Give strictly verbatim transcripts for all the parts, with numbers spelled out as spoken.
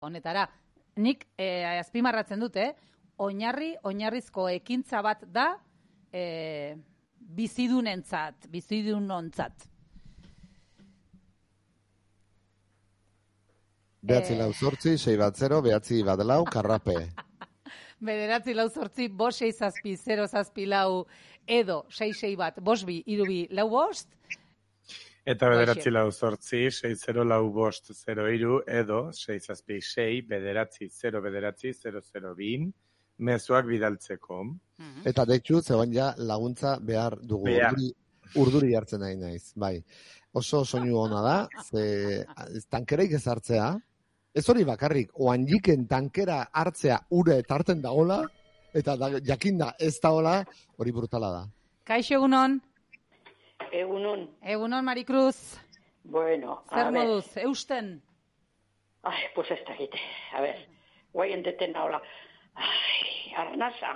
honetara. Nik eh, azpimarratzen dute, oinarri, oinarrizko ekintza bat da eh, bizidunentzat, bizidunontzat. Behatzi lau zortzi, sei bat zero, behatzi bat lau, karrape. Bederatzi lau zortzi, bost sei zazpi, zero zazpi lau, edo sei sei bat, bost bi, irubi, lau bost. Eta bederatzi lau zortzi, sei zero lau bost, zero iru, edo sei zazpi, sei, bederatzi, zero bederatzi, zero zero bin, mezuak bidaltzeko. Eta deitxu, zegoen ja laguntza behar dugu. Behar. Urduri, urduri hartzen nahi naiz, bai. Oso soinu ona da, ze tankereik ez hartzea, ez hori bakarrik, oanjiken tankera hartzea ure tarten dagola, eta da, jakinda ez dagola, hori brutala da. Kaixo, egunon? Egunon. Egunon, Maricruz. Bueno, a Zer ver. moduz, eusten? Ay, pues ez dakit. A ver, guai enteten nahola. Ai, arnasa.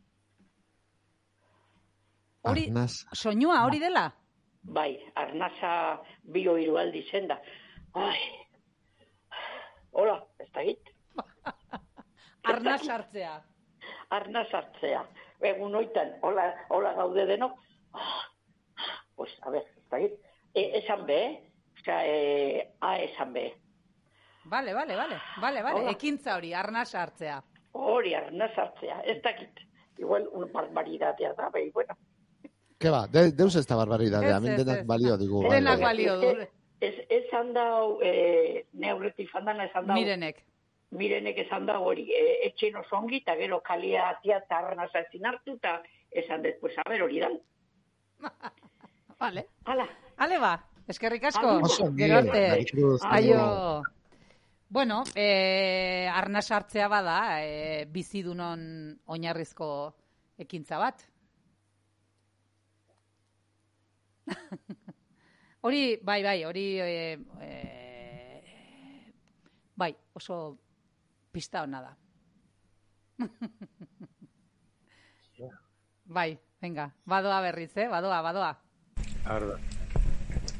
Hori, Arnaz. soinua, hori dela? Bai, arnasa bio hiru aldi zen da. Ai, hola, ez dakit. Arnaz hartzea. Arnaz hartzea. Egun hoitan, hola, hola gaude denok. Ah, pues, a ver, ez dakit. E, esan be, osea, e, a esan be. Vale, vale, vale, vale, vale. Hola. Ekintza hori, arnaz hartzea. Hori, arnaz hartzea, ez dakit. Igual, un barbaridadea da, behi, bueno. Ke ba, de, deus ez da barbaridadea, Ez, hemen ez, denak ez. balio digu. Denak bai. balio du. Ez, esan dau, e, neurretik fandana esan dau. Mirenek. Mirenek esan dau hori, e, etxen oso ongi, eta gero kalia atia eta arnasa ezin hartu, eta esan dut, pues, a ver, hori dan. Vale. Hala, Ale ba, eskerrik asko. Agur. Oso ongi, Gero arte. Maricruz, Aio. Bueno, eh, arnaz hartzea bada, eh, bizidunon oinarrizko ekintza bat. Hori, bai, bai, hori, eh, eh, bai, oso pista hona da. Bai, venga, badoa berriz, eh? Badoa, badoa. Arda.